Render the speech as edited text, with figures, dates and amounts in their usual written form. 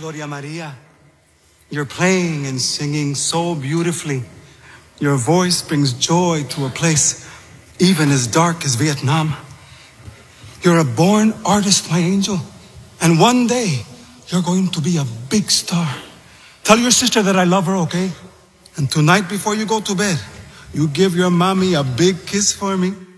Gloria Maria. You're playing and singing so beautifully. Your voice brings joy to a place even as dark as Vietnam. You're a born artist, my angel. And one day, you're going to be a big star. Tell your sister that I love her, okay? And tonight before you go to bed, you give your mommy a big kiss for me.